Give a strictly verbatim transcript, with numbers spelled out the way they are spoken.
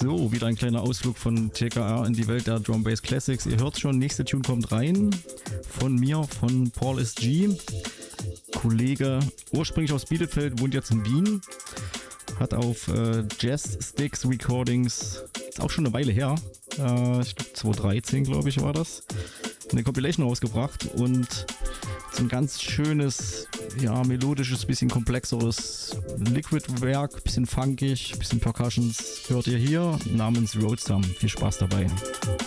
So, wieder ein kleiner Ausflug von T K R in die Welt der Drum Bass Classics. Ihr hört schon, nächste Tune kommt rein. Von mir, von Paul S G. Kollege, ursprünglich aus Bielefeld, wohnt jetzt in Wien. Hat auf äh, Jazz Sticks Recordings, ist auch schon eine Weile her, äh, ich glaube zwanzig dreizehn, glaube ich, war das, eine Compilation rausgebracht und so ein ganz schönes, ja, melodisches, bisschen komplexeres Liquid-Werk, bisschen funkig, bisschen Percussions hört ihr hier namens Roadstorm. Viel Spaß dabei.